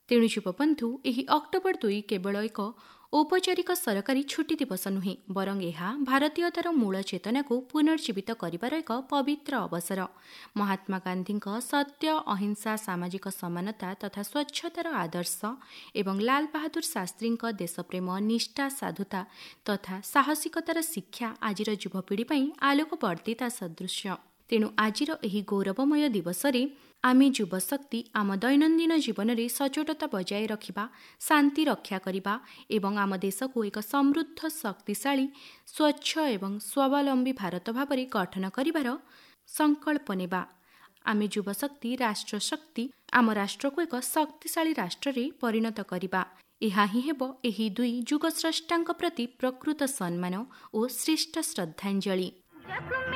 तेणु युवबंधु ଏହି ଅକ୍ଟୋବର 2 କେବଳ ଏକ ଔପଚାରିକ ସରକାରୀ ଛୁଟି ଦିବସ ନୁହେଁ, ବରଂ ଏହା ଭାରତୀୟତାର ମୂଳ ଚେତନାକୁ ପୁନର୍ଜୀବିତ କରିବାର ଏକ ପବିତ୍ର ଅବସର। ମହାତ୍ମା ଗାନ୍ଧୀଙ୍କ ସତ୍ୟ, ଅହିଂସା, ସାମାଜିକ ସମାନତା ତଥା ସ୍ୱଚ୍ଛତାର ଆଦର୍ଶ ଏବଂ ଲାଲ ବାହାଦୁର ଶାସ୍ତ୍ରୀଙ୍କ ଦେଶପ୍ରେମ, ନିଷ୍ଠା, ସାଧୁତା ତଥା ସାହସିକତାର ଶିକ୍ଷା ଆଜିର ଯୁବପିଢ଼ି ପାଇଁ ଆଲୋକବର୍ତ୍ତିତା ସଦୃଶ। ତେଣୁ ଆଜିର ଏହି ଗୌରବମୟ ଦିବସରେ ଆମେ ଯୁବଶକ୍ତି ଆମ ଦୈନନ୍ଦିନ ଜୀବନରେ ସଚ୍ଚୋଟତା ବଜାୟ ରଖିବା, ଶାନ୍ତି ରକ୍ଷା କରିବା ଏବଂ ଆମ ଦେଶକୁ ଏକ ସମୃଦ୍ଧ, ଶକ୍ତିଶାଳୀ, ସ୍ୱଚ୍ଛ ଏବଂ ସ୍ୱାବଲମ୍ବୀ ଭାରତ ଭାବରେ ଗଠନ କରିବାର ସଂକଳ୍ପ ନେବା। ଆମେ ଯୁବଶକ୍ତି ରାଷ୍ଟ୍ରଶକ୍ତି ଆମ ରାଷ୍ଟ୍ରକୁ ଏକ ଶକ୍ତିଶାଳୀ ରାଷ୍ଟ୍ରରେ ପରିଣତ କରିବା। ଏହା ହିଁ ହେବ ଏହି ଦୁଇ ଯୁଗସ୍ରଷ୍ଟାଙ୍କ ପ୍ରତି ପ୍ରକୃତ ସମ୍ମାନ ଓ ଶ୍ରେଷ୍ଠ ଶ୍ରଦ୍ଧାଞ୍ଜଳି।